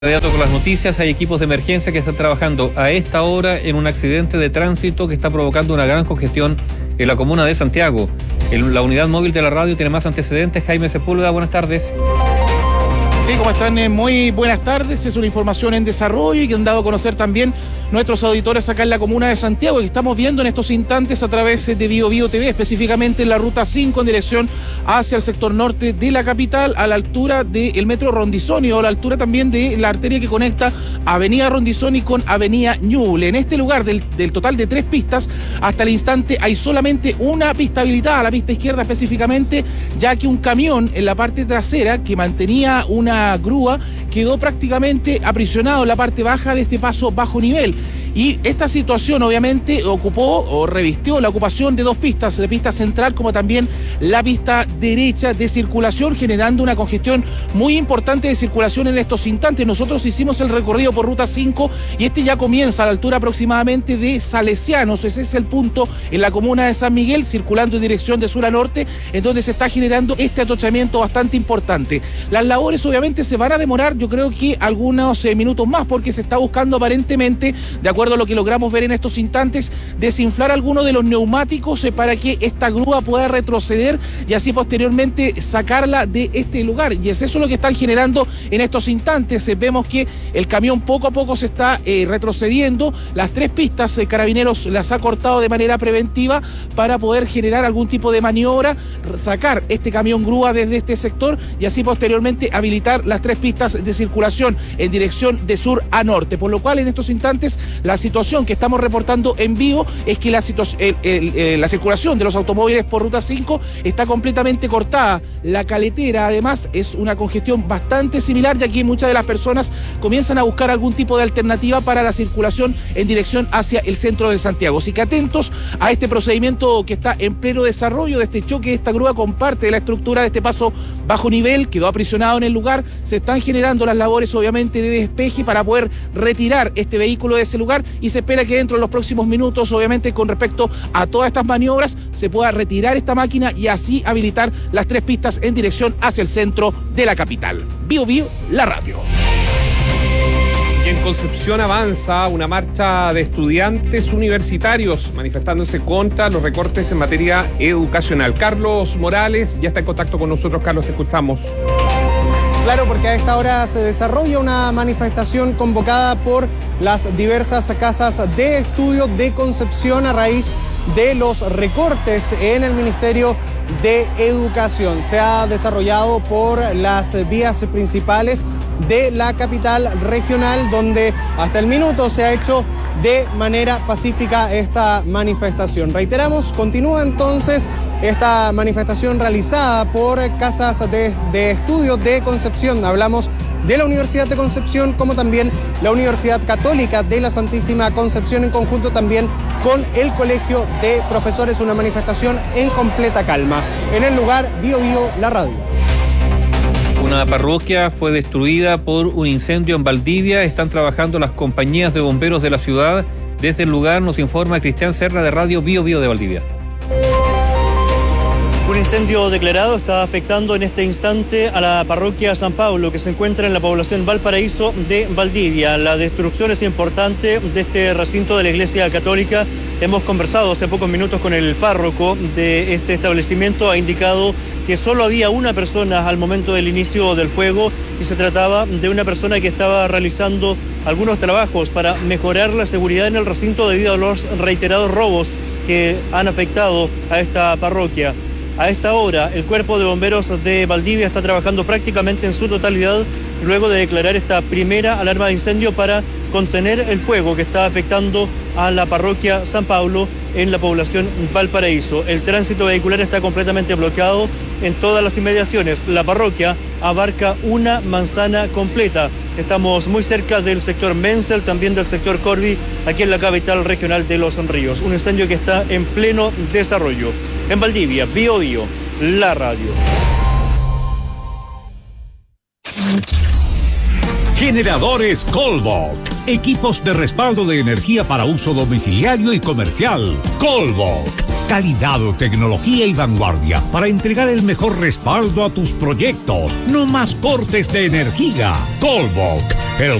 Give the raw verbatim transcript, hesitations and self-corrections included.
De inmediato con las noticias, hay equipos de emergencia que están trabajando a esta hora en un accidente de tránsito que está provocando una gran congestión en la comuna de Santiago. El, la unidad móvil de la radio tiene más antecedentes. Jaime Sepúlveda, buenas tardes. Sí, ¿cómo están? Eh, muy buenas tardes. Es una información en desarrollo y que han dado a conocer también nuestros auditores acá en la comuna de Santiago, que estamos viendo en estos instantes a través de Bio Bio T V, específicamente en la ruta cinco en dirección hacia el sector norte de la capital, a la altura del metro Rondizoni o a la altura también de la arteria que conecta Avenida Rondizoni con Avenida Ñuble. En este lugar, del, del total de tres pistas, hasta el instante hay solamente una pista habilitada, la pista izquierda específicamente, ya que un camión en la parte trasera que mantenía una grúa quedó prácticamente aprisionado en la parte baja de este paso bajo nivel. Y esta situación obviamente ocupó o revistió la ocupación de dos pistas, de pista central como también la pista derecha de circulación, generando una congestión muy importante de circulación en estos instantes. Nosotros hicimos el recorrido por ruta cinco y este ya comienza a la altura aproximadamente de Salesianos. Ese es el punto en la comuna de San Miguel, circulando en dirección de sur a norte, en donde se está generando este atochamiento bastante importante. Las labores obviamente se van a demorar, yo creo que algunos eh, minutos más, porque se está buscando aparentemente, de acuerdo a lo que logramos ver en estos instantes, desinflar algunos de los neumáticos eh, para que esta grúa pueda retroceder y así posteriormente sacarla de este lugar. Y es eso lo que están generando en estos instantes. Eh, vemos que el camión poco a poco se está eh, retrocediendo. Las tres pistas, eh, Carabineros las ha cortado de manera preventiva para poder generar algún tipo de maniobra, sacar este camión grúa desde este sector y así posteriormente habilitar las tres pistas de circulación en dirección de sur a norte. Por lo cual en estos instantes la situación que estamos reportando en vivo es que la, situa- el, el, el, la circulación de los automóviles por ruta cinco está completamente cortada. La caletera además es una congestión bastante similar, ya que muchas de las personas comienzan a buscar algún tipo de alternativa para la circulación en dirección hacia el centro de Santiago. Así que atentos a este procedimiento que está en pleno desarrollo, de este choque. Esta grúa con parte de la estructura de este paso bajo nivel quedó aprisionado en el lugar. Se están generando las labores obviamente de despeje para poder retirar este vehículo de ese lugar y se espera que dentro de los próximos minutos, obviamente con respecto a todas estas maniobras, se pueda retirar esta máquina y así habilitar las tres pistas en dirección hacia el centro de la capital. Bio Bio, la radio. Y en Concepción avanza una marcha de estudiantes universitarios manifestándose contra los recortes en materia educacional. Carlos Morales ya está en contacto con nosotros. Carlos, te escuchamos. Claro, porque a esta hora se desarrolla una manifestación convocada por las diversas casas de estudio de Concepción a raíz de los recortes en el Ministerio de Educación. Se ha desarrollado por las vías principales de la capital regional, donde hasta el minuto se ha hecho de manera pacífica esta manifestación. Reiteramos, continúa entonces esta manifestación realizada por casas de, de estudio de Concepción. Hablamos de la Universidad de Concepción, como también la Universidad Católica de la Santísima Concepción, en conjunto también con el Colegio de Profesores. Una manifestación en completa calma. En el lugar, Bio Bio, la radio. Una parroquia fue destruida por un incendio en Valdivia. Están trabajando las compañías de bomberos de la ciudad. Desde el lugar nos informa Cristian Serra de Radio Bio Bio de Valdivia. Un incendio declarado está afectando en este instante a la parroquia San Pablo, que se encuentra en la población Valparaíso de Valdivia. La destrucción es importante de este recinto de la Iglesia Católica. Hemos conversado hace pocos minutos con el párroco de este establecimiento. Ha indicado que solo había una persona al momento del inicio del fuego y se trataba de una persona que estaba realizando algunos trabajos para mejorar la seguridad en el recinto debido a los reiterados robos que han afectado a esta parroquia. A esta hora, el Cuerpo de Bomberos de Valdivia está trabajando prácticamente en su totalidad luego de declarar esta primera alarma de incendio para contener el fuego que está afectando a la parroquia San Pablo en la población Valparaíso. El tránsito vehicular está completamente bloqueado en todas las inmediaciones. La parroquia abarca una manzana completa. Estamos muy cerca del sector Menzel, también del sector Corby, aquí en la capital regional de Los Ríos. Un incendio que está en pleno desarrollo. En Valdivia, Bio Bio, la radio. Generadores Colbok. Equipos de respaldo de energía para uso domiciliario y comercial. Colbok. Calidad, tecnología y vanguardia para entregar el mejor respaldo a tus proyectos. No más cortes de energía. Colvoc, el